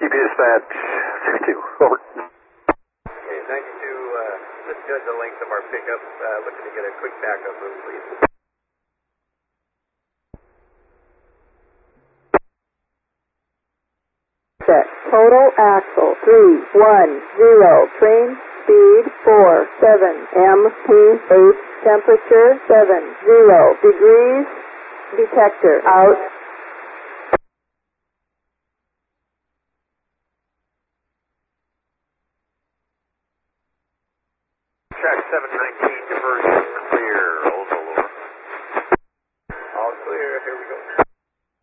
Dispatch 62. Over. Okay, 92, let's judge the length of our pickup. Looking to get a quick backup route, please. Check. Total axle 310. Train speed 47. MPH temperature 70 degrees. Detector out. Track 719 diversion clear.